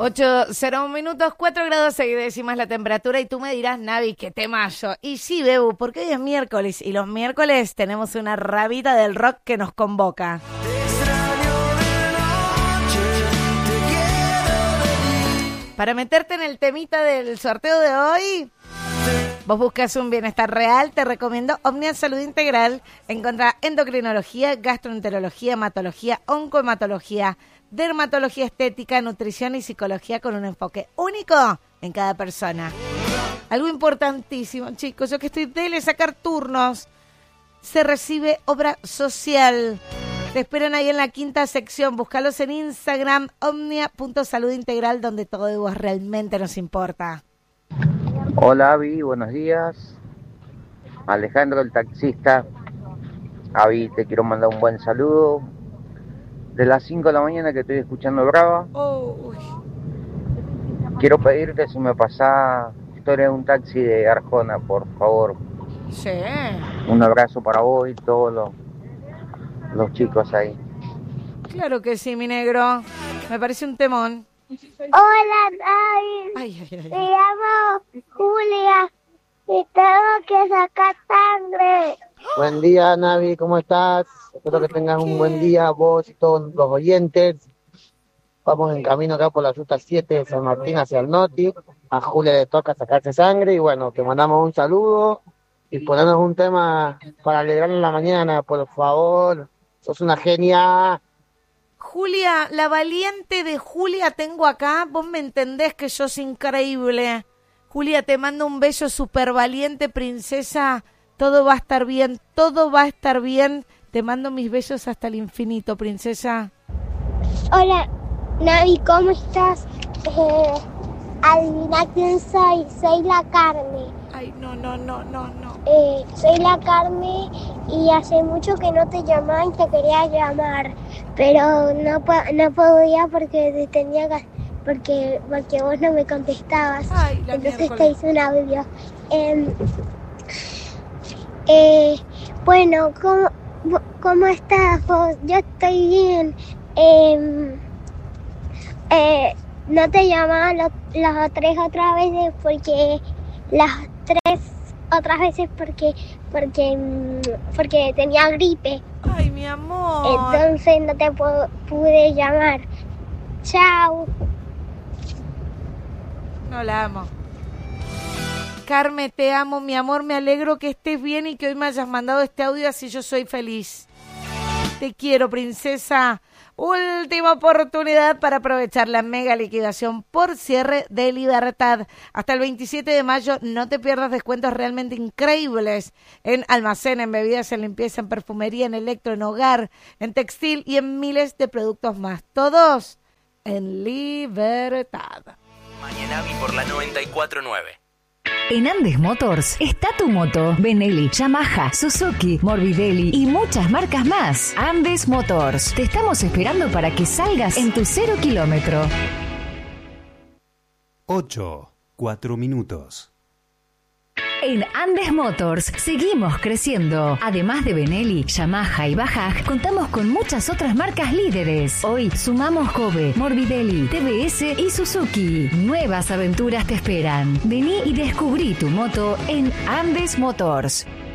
8:01 minutos, 4 grados 6 décimas la temperatura, y tú me dirás, Navi, qué temazo. Y sí, Bebu, porque hoy es miércoles y los miércoles tenemos una rabita del rock que nos convoca. Para meterte en el temita del sorteo de hoy, vos buscas un bienestar real, te recomiendo Omnia Salud Integral. Encontrá endocrinología, gastroenterología, hematología, oncohematología, dermatología estética, nutrición y psicología con un enfoque único en cada persona. Algo importantísimo, chicos, yo que estoy de sacar turnos, se recibe obra social. Te esperan ahí en la quinta sección, búscalos en Instagram, omnia.saludintegral, donde todo de vos realmente nos importa. Hola Avi, buenos días. Alejandro el taxista. Avi, te quiero mandar un buen saludo. De las 5 de la mañana que estoy escuchando Brava. Quiero pedirte si me pasás historia de un taxi de Arjona, por favor. Sí. Un abrazo para vos y todos los chicos ahí. Claro que sí, mi negro. Me parece un temón. Hola, Navi. Me llamo Julia y tengo que sacar sangre. Buen día, Navi, ¿cómo estás? Espero que tengas un buen día, vos y todos los oyentes. Vamos en camino acá por la ruta 7 de San Martín hacia el Noti. A Julia le toca sacarse sangre y bueno, te mandamos un saludo y ponernos un tema para alegrarnos la mañana, por favor. Sos una genia. Julia, la valiente de Julia tengo acá. Vos me entendés que sos increíble. Julia, te mando un beso súper valiente, princesa. Todo va a estar bien, todo va a estar bien. Te mando mis besos hasta el infinito, princesa. Hola, Navi, ¿cómo estás? Adivina quién soy. Soy la Carmen. Ay, no. Soy la Carmen y hace mucho que no te llamaba y te quería llamar, pero no podía porque porque vos no me contestabas. Ay, entonces miércoles. te hice un audio. Bueno, ¿cómo estás vos? Yo estoy bien. No te llamaba las tres otras veces porque porque tenía gripe. Ay, mi amor. Entonces no te pude llamar. Chao. No la amo. Carmen, te amo, mi amor. Me alegro que estés bien y que hoy me hayas mandado este audio, así yo soy feliz. Te quiero, princesa. Última oportunidad para aprovechar la mega liquidación por cierre de Libertad. Hasta el 27 de mayo no te pierdas descuentos realmente increíbles en almacén, en bebidas, en limpieza, en perfumería, en electro, en hogar, en textil y en miles de productos más. Todos en Libertad. Mañana vi por la 94.9. En Andes Motors está tu moto. Benelli, Yamaha, Suzuki, Morbidelli y muchas marcas más. Andes Motors. Te estamos esperando para que salgas en tu 0 kilómetro. 8:04 minutos. En Andes Motors seguimos creciendo. Además de Benelli, Yamaha y Bajaj, contamos con muchas otras marcas líderes. Hoy sumamos Kobe, Morbidelli, TBS y Suzuki. Nuevas aventuras te esperan. Vení y descubrí tu moto en Andes Motors.